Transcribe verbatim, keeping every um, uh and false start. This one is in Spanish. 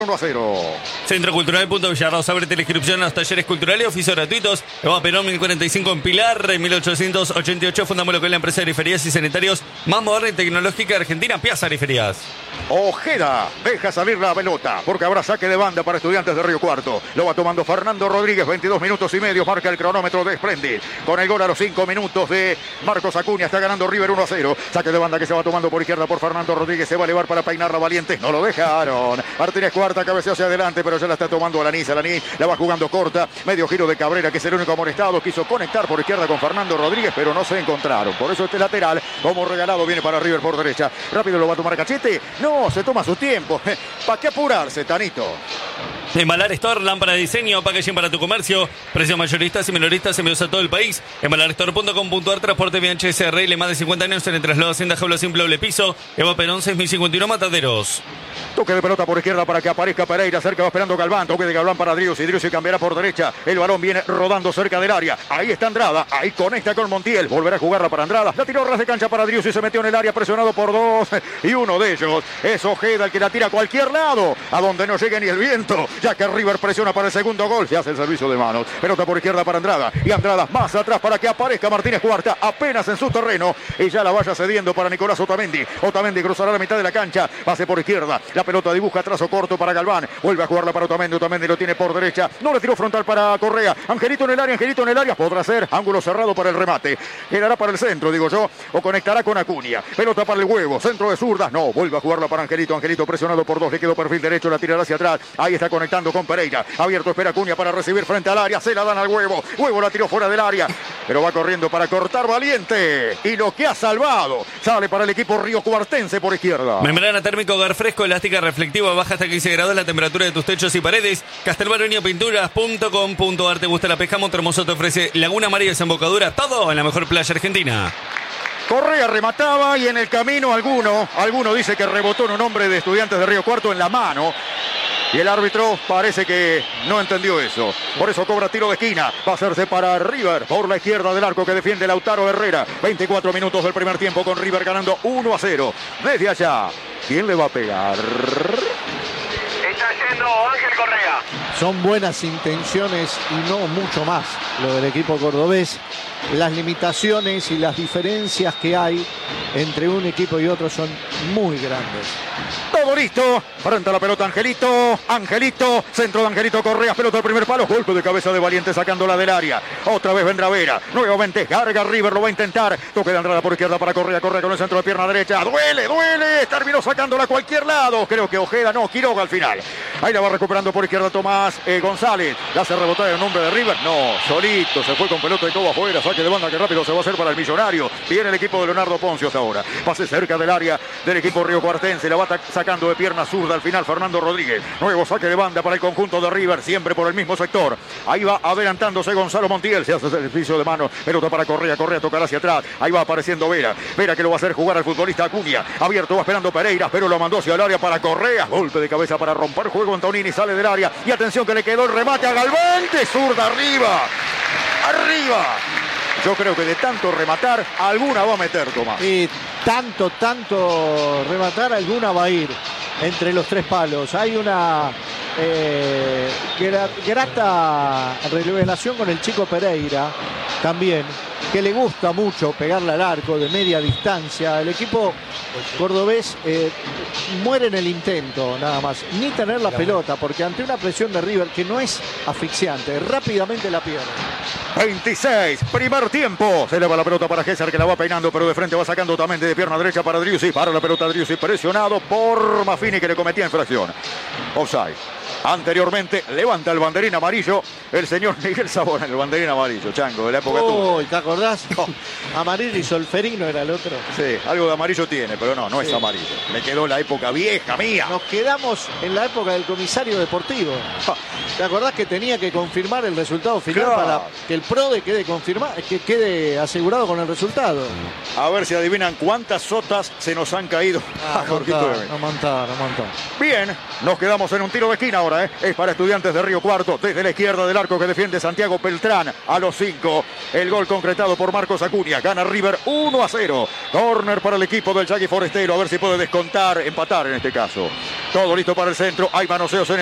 uno a cero. Centro Cultural Punto Villarrosa, abre inscripción a los talleres culturales y oficios gratuitos. Eva Perón mil cuarenta y cinco en Pilar, en mil ochocientos ochenta y ocho fundamos lo que es la empresa de griferías y sanitarios más moderna y tecnológica de Argentina, Piazza Griferías. Ojeda deja salir la pelota porque habrá saque de banda para Estudiantes de Río Cuarto. Lo va tomando Fernando Rodríguez, veintidós minutos y medio, marca el cronómetro de Splendid. Con el gol a los cinco minutos de Marcos Acuña, está ganando River uno a cero. Saque de banda que se va tomando por izquierda por Fernando Rodríguez, se va a elevar para peinar a Valientes, no lo dejaron. Martínez Cuarta cabeceó hacia adelante, pero ya la está tomando Alanis. Alanis la va jugando corta, medio giro de Cabrera, que es el único amonestado. Quiso conectar por izquierda con Fernando Rodríguez, pero no se encontraron. Por eso este lateral, como regalado, viene para River por derecha. Rápido lo va a tomar Cachete. No, se toma su tiempo. ¿Para qué apurarse, Tanito? Embalar Store, lámpara de diseño, packaging para tu comercio, precios mayoristas y minoristas envíos a todo el país. Embalar Store punto com punto ar, transporte V H S R L, más de cincuenta años en el traslado Hacienda Jaula Simple Doble Piso. Eva Perón seis mil cincuenta y uno Mataderos. Toque de pelota por izquierda para que aparezca Pereira, cerca va esperando Galván. Toque de Galván para Driussi, Driussi cambiará por derecha. El balón viene rodando cerca del área. Ahí está Andrada, ahí conecta con Montiel. Volverá a jugarla para Andrada. La tiró ras de cancha para Driussi, se metió en el área presionado por dos. Y uno de ellos es Ojeda, el que la tira a cualquier lado, a donde no llegue ni el viento, ya que River presiona para el segundo gol. Se hace el servicio de manos. Pelota por izquierda para Andrada. Y Andrada más atrás para que aparezca Martínez Cuarta, apenas en su terreno. Y ya la vaya cediendo para Nicolás Otamendi. Otamendi cruzará la mitad de la cancha. Pase por izquierda. La pelota dibuja trazo corto para Galván. Vuelve a jugarla para Otamendi. Otamendi lo tiene por derecha. No le tiró frontal para Correa. Angelito en el área. Angelito en el área. Podrá ser ángulo cerrado para el remate. Quedará para el centro, digo yo. O conectará con Acuña. Pelota para el huevo. Centro de zurda. No. Vuelve a jugarla para Angelito. Angelito presionado por dos. Le quedó perfil derecho. La tirará hacia atrás. Ahí está conectando con Pereira. Abierto espera Acuña para recibir frente al área. Se la dan al huevo. Huevo la tiró fuera del área. Pero va corriendo para cortar Valiente. Y lo que ha salvado. Sale para el equipo riocuartense por izquierda. Membrana térmico hogar fresco, elástica reflectiva, baja hasta quince grados la temperatura de tus techos y paredes. Castelbaronio Pinturas punto com punto ar. ¿Te gusta la pesca? Montermoso te ofrece Laguna María, desembocadura, todo en la mejor playa argentina. Correa remataba y en el camino alguno, alguno dice que rebotó en un hombre de Estudiantes de Río Cuarto en la mano. Y el árbitro parece que no entendió eso. Por eso cobra tiro de esquina. Va a hacerse para River por la izquierda del arco que defiende Lautaro Herrera. veinticuatro minutos del primer tiempo con River ganando uno a cero. Desde allá, ¿quién le va a pegar? Está yendo Ángel Correa. Son buenas intenciones y no mucho más lo del equipo cordobés. Las limitaciones y las diferencias que hay entre un equipo y otro son muy grandes. Todo listo. Frente a la pelota Angelito. Angelito. Centro de Angelito Correa. Pelota al primer palo. Golpe de cabeza de Valiente sacándola del área. Otra vez vendrá Vera. Nuevamente carga River. Lo va a intentar. Toque de Andrada por izquierda para Correa. Correa con el centro de pierna derecha. Duele, duele. Terminó sacándola a cualquier lado. Creo que Ojeda no. Quiroga al final. Ahí la va recuperando por izquierda Tomás eh, González. La hace rebotar en nombre de River. No. Solito. Se fue con pelota y todo afuera. Saque de banda que rápido se va a hacer para el Millonario. Viene el equipo de Leonardo Poncio hasta ahora. Pase cerca del área del equipo riocuartense. La va sacando de pierna zurda al final Fernando Rodríguez. Nuevo saque de banda para el conjunto de River, siempre por el mismo sector. Ahí va adelantándose Gonzalo Montiel. Se hace el servicio de mano. Pelota para Correa. Correa tocará hacia atrás. Ahí va apareciendo Vera. Vera que lo va a hacer jugar al futbolista Acuña. Abierto va esperando Pereira, pero lo mandó hacia el área para Correa. Golpe de cabeza para romper juego. Antonini sale del área. Y atención que le quedó el remate a Galván. De zurda arriba. Arriba. Yo creo que de tanto rematar, alguna va a meter, Tomás. Y tanto, tanto rematar, alguna va a ir entre los tres palos. Hay una eh, grata revelación con el chico Pereira también, que le gusta mucho pegarle al arco de media distancia. El equipo cordobés eh, muere en el intento, nada más. Ni tener la pelota, porque ante una presión de River que no es asfixiante, rápidamente la pierde. veintiséis, primer tiempo. Se eleva la pelota para Gesser, que la va peinando, pero de frente va sacando también de pierna derecha para Driussi. Para la pelota Driussi, presionado por Maffini, que le cometía infracción. Offside. Anteriormente levanta el banderín amarillo el señor Miguel Sabona, el banderín amarillo, Chango, de la época oh, tuya. ¿Te acordás? No. Amarillo y Solferino era el otro. Sí, algo de amarillo tiene, pero no, no sí. Es amarillo. Me quedó la época vieja mía. Nos quedamos en la época del comisario deportivo. ¿Te acordás que tenía que confirmar el resultado final claro. para que el PRODE quede confirmado, que quede asegurado con el resultado? A ver si adivinan cuántas sotas se nos han caído. Ah, no montá, no montá, no montá. Bien, nos quedamos en un tiro de esquina. ahora, ¿eh? Es para Estudiantes de Río Cuarto. Desde la izquierda del arco que defiende Santiago Beltrán. A los cinco. El gol concretado por Marcos Acuña. Gana River uno a cero. Corner para el equipo del Yagui Forestero. A ver si puede descontar, empatar en este caso. Todo listo para el centro. Hay manoseos en